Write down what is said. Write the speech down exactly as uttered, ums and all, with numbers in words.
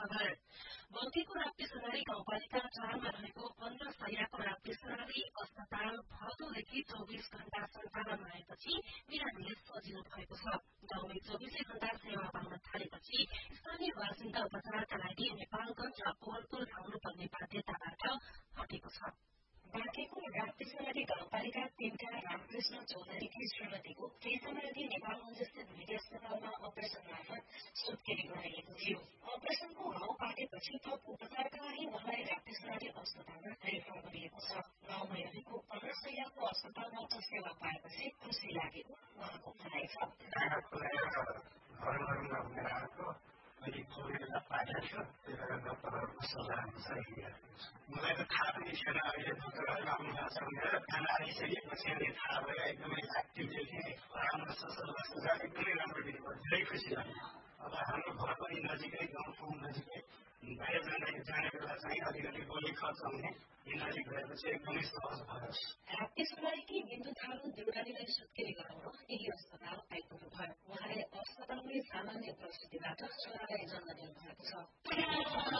खबर बङ्कीको राप्तीसोनारी गाउँपालिका चारमा रहेको पन्ध्र सयको राप्तीसोनारी अस्पताल भदौदेखि चौबिस घण्टा सञ्चालन भएपछि बिरामीले सजिलो भएको छ। गाउँले चौबिसै घण्टा सेवा पाउन थालेपछि स्थानीय बासिन्दा उपचारका लागि नेपालगञ्ज र कोवलपुर धाउनुपर्ने बाध्यताबाट हटेको छ। बाँकेको राप्तीसोनारी गाउँपालिका तीनका रामकृष्ण चौधरीकी श्रीमतीको केही समयअघि नेपालगञ्जस्थित मीडिया अस्पतालमा अपरेशन मार्फत सुत्केरी गराइएको थियो। अपरेशनको घाउ पाकेपछि थप उपचारका लागि उहाँलाई राप्तीसोनारी अस्पतालमा रेफर गरिएको छ। गाउँमै रहेको पन्ध्र सयको अस्पतालबाट सेवा पाएपछि खुशी लागेको उहाँको भनाइ छ। मलाई त थाहा पनि थिएन अहिले डक्टरहरू आउनु भएको छ भनेर खाना आइसकेपछि थाहा भयो एकदमै एक्टिभ थिएँ राम्रो छ एकदमै राम्रो दिनुभयो धेरै खुसी लाग्यो। अब हाम्रो घर पनि नजिकै गाउँ ठाउँ नजिकै बाहिर जाँदा जाने बेला चाहिँ अलिकति गोली खर्च हुने यो नजिक भएपछि एकदमै सहज भयो। राप्तीसोनारीकी बिन्दु थारू देउरालीलाई सुत्केरी गराउन यही अस्पताल आइपुग्नु भयो। उहाँले अस्पतालमै सामान्य प्रसुतिबाट छोरालाई जन्म दिनुभएको छ।